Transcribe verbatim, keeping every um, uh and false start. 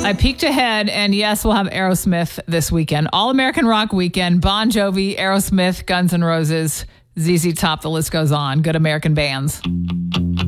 I peeked ahead, and yes, we'll have Aerosmith this weekend. All American Rock Weekend, Bon Jovi, Aerosmith, Guns N' Roses, Z Z Top, the list goes on. Good American bands.